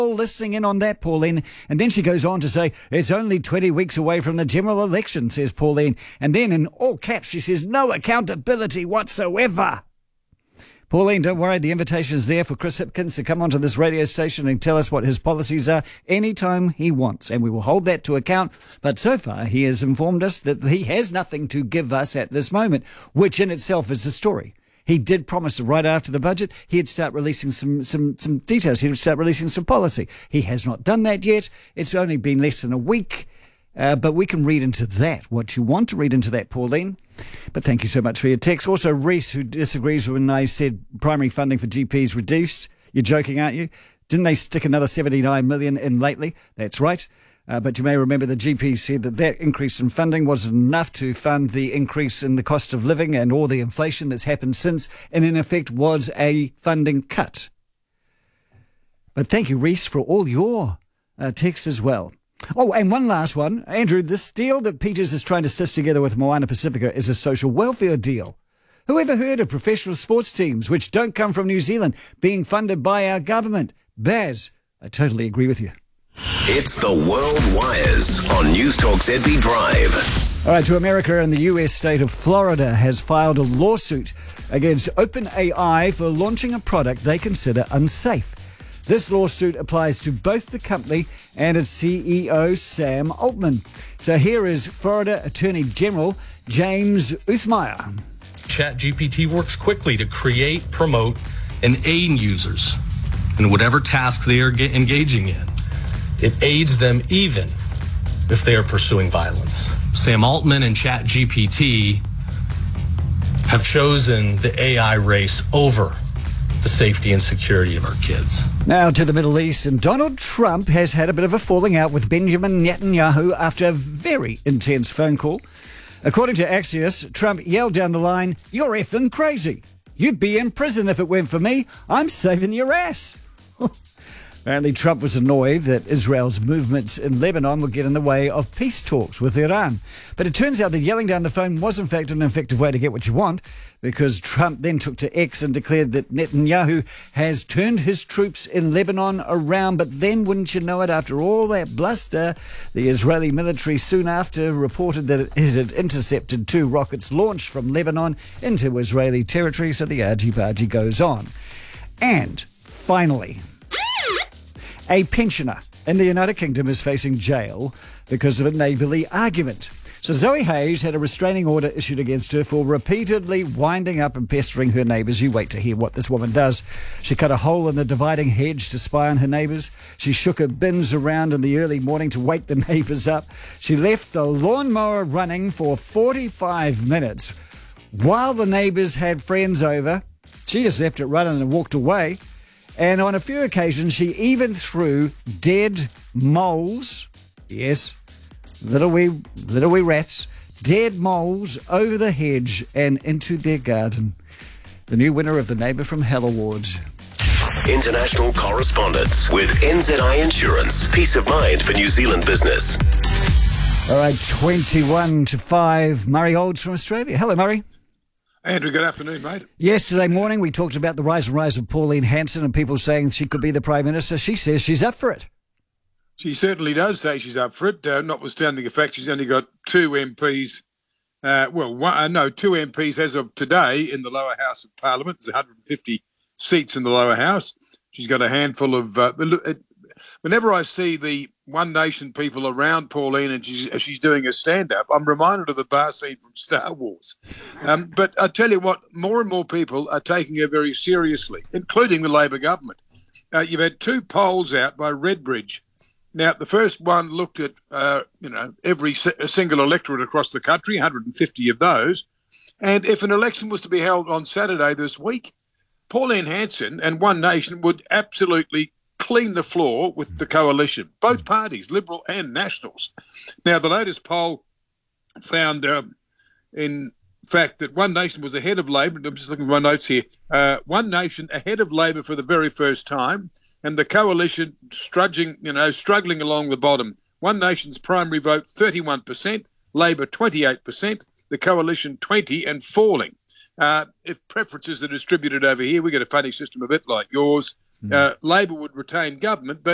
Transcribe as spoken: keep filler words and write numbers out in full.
all listening in on that, Pauline. And then she goes on to say, it's only twenty weeks away from the general election, says Pauline. And then in all caps, she says, no accountability whatsoever. Pauline, don't worry, the invitation is there for Chris Hipkins to come onto this radio station and tell us what his policies are anytime he wants, and we will hold that to account. But so far, he has informed us that he has nothing to give us at this moment, which in itself is the story. He did promise that right after the budget, he'd start releasing some, some, some details. He'd start releasing some policy. He has not done that yet. It's only been less than a week. Uh, but we can read into that what you want to read into that, Pauline. But thank you so much for your text. Also, Reese, who disagrees when I said primary funding for G Ps reduced. You're joking, aren't you? Didn't they stick another seventy-nine million in lately? That's right. Uh, but you may remember the G Ps said that that increase in funding wasn't enough to fund the increase in the cost of living and all the inflation that's happened since, and in effect was a funding cut. But thank you, Reese, for all your uh, texts as well. Oh, and one last one. Andrew, this deal that Peters is trying to stitch together with Moana Pacifica is a social welfare deal. Who ever heard of professional sports teams, which don't come from New Zealand, being funded by our government? Baz, I totally agree with you. It's the World Wires on Newstalk Z B Drive. All right, to America, and the U S state of Florida has filed a lawsuit against OpenAI for launching a product they consider unsafe. This lawsuit applies to both the company and its C E O, Sam Altman. So here is Florida Attorney General James Uthmeier. ChatGPT works quickly to create, promote, and aid users in whatever task they are ge- engaging in. It aids them even if they are pursuing violence. Sam Altman and ChatGPT have chosen the A I race over the safety and security of our kids. Now to the Middle East, and Donald Trump has had a bit of a falling out with Benjamin Netanyahu after a very intense phone call. According to Axios, Trump yelled down the line, "You're effing crazy. You'd be in prison if it weren't for me. I'm saving your ass." Apparently, Trump was annoyed that Israel's movements in Lebanon would get in the way of peace talks with Iran. But it turns out that yelling down the phone was, in fact, an effective way to get what you want, because Trump then took to X and declared that Netanyahu has turned his troops in Lebanon around. But then, wouldn't you know it, after all that bluster, the Israeli military soon after reported that it had intercepted two rockets launched from Lebanon into Israeli territory. So the argy-bargy goes on. And finally, a pensioner in the United Kingdom is facing jail because of a neighbourly argument. So Zoe Hayes had a restraining order issued against her for repeatedly winding up and pestering her neighbours. You wait to hear what this woman does. She cut a hole in the dividing hedge to spy on her neighbours. She shook her bins around in the early morning to wake the neighbours up. She left the lawnmower running for forty-five minutes while the neighbours had friends over. She just left it running and walked away. And on a few occasions, she even threw dead moles, yes, little wee, little wee rats, dead moles over the hedge and into their garden. The new winner of the Neighbour from Hell Awards. International correspondence with N Z I Insurance. Peace of mind for New Zealand business. All right, twenty-one to five. Murray Olds from Australia. Hello, Murray. Andrew, good afternoon, mate. Yesterday morning, we talked about the rise and rise of Pauline Hanson and people saying she could be the Prime Minister. She says she's up for it. She certainly does say she's up for it, uh, notwithstanding the fact she's only got two M Ps. Uh, well, one, uh, no, two M Ps as of today in the lower house of Parliament. There's one hundred fifty seats in the lower house. She's got a handful of... Uh, whenever I see the One Nation people around Pauline and she's, she's doing a stand-up, I'm reminded of the bar scene from Star Wars. Um, but I tell you what, more and more people are taking her very seriously, including the Labor government. Uh, you've had two polls out by Redbridge. Now, the first one looked at, uh, you know, every si- single electorate across the country, one hundred fifty of those. And if an election was to be held on Saturday this week, Pauline Hanson and One Nation would absolutely clean the floor with the coalition, both parties, Liberal and Nationals. Now, the latest poll found, um, in fact, that One Nation was ahead of Labor. I'm just looking at my notes here. Uh, One Nation ahead of Labor for the very first time, and the coalition strudging, you know, struggling along the bottom. One Nation's primary vote, thirty-one percent, Labor, twenty-eight percent, the coalition, twenty, and falling. Uh, if preferences are distributed over here, we get a funny system a bit like yours. Mm. Uh, Labor would retain government, but